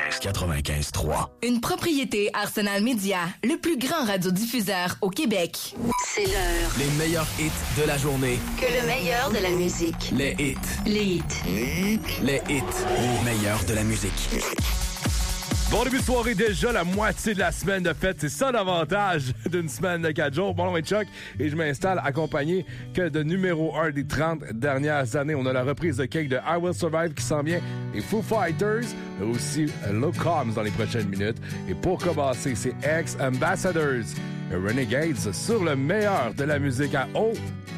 95.3. Une propriété Arsenal Media, le plus grand radiodiffuseur au Québec. C'est l'heure. Les meilleurs hits de la journée. Que le meilleur de la musique. Les hits. Les hits. Les hits. Les meilleurs de la musique. Bon début de soirée, déjà la moitié de la semaine de fête. C'est ça l'avantage d'une semaine de 4 jours. Bon, nom est Chuck et je m'installe accompagné que de numéro 1 des 30 dernières années. On a la reprise de Cake de I Will Survive qui s'en vient. Les Foo Fighters, mais aussi Low Combs dans les prochaines minutes. Et pour commencer, c'est Ex-Ambassadors et Renegades sur le meilleur de la musique à haut